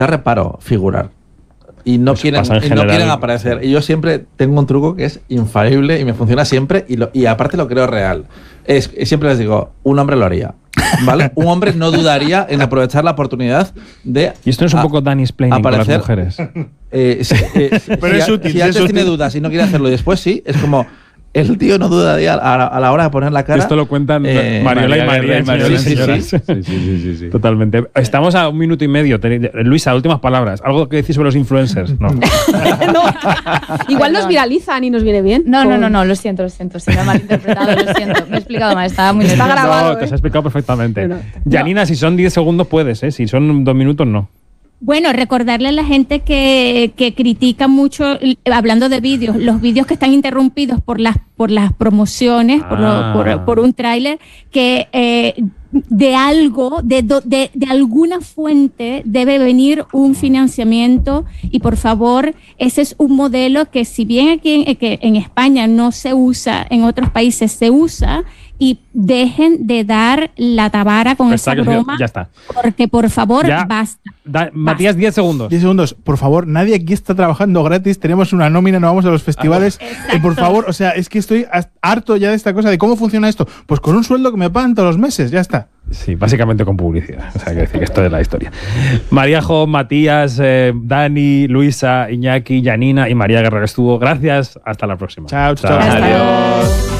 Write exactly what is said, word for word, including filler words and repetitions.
reparo figurar. Y no, Pues quieren, pasa en y no general. quieren aparecer. Y yo siempre tengo un truco que es infalible y me funciona siempre. Y, lo, y aparte lo creo real. Es, siempre les digo, un hombre lo haría. ¿Vale? Un hombre no dudaría en aprovechar la oportunidad de. Y esto no es un a, poco Danny Explaining con las mujeres. Eh, si, eh, si, Pero si, es útil, si es antes útil. tiene dudas y no quiere hacerlo y después sí, es como. El tío no dudaría a, a la hora de poner la cara. Esto lo cuentan eh, Mariola y María. y Mariola, sí, sí, señoras. sí. Sí, sí, sí, sí, sí. Totalmente. Estamos a un minuto y medio. Luisa, últimas palabras. ¿Algo que decir sobre los influencers? No. No. Igual nos viralizan y nos viene bien. No, no, no, no, lo siento, lo siento. Se me ha malinterpretado, lo siento. Me he explicado mal, estaba muy Está nerviosa. grabado. No, te ¿eh? has explicado perfectamente. Pero- Janina, si son diez segundos puedes, ¿eh? Si son dos minutos, no. Bueno, recordarle a la gente que, que critica mucho, eh, hablando de vídeos, los vídeos que están interrumpidos por las por las promociones, por, lo- Ah. por, por un tráiler, que eh, de algo, de, do- de, de alguna fuente debe venir un financiamiento y por favor, ese es un modelo que si bien aquí en, que en España no se usa, en otros países se usa, y dejen de dar la tabara con Está esa que- broma, ya está. porque por favor, Ya. basta. Da- Matías, diez segundos. diez segundos. Por favor, nadie aquí está trabajando gratis. Tenemos una nómina, no vamos a los festivales. Exacto. Eh, por favor, o sea, es que estoy hasta- harto ya de esta cosa de cómo funciona esto. Pues con un sueldo que me pagan todos los meses, ya está. Sí, básicamente con publicidad. O sea, que decir que esto es la historia. Maríajo, Matías, eh, Dani, Luisa, Iñaki, Janina y María Guerrero estuvo. Gracias. Hasta la próxima. Chao, chao. Hasta Adiós. luego.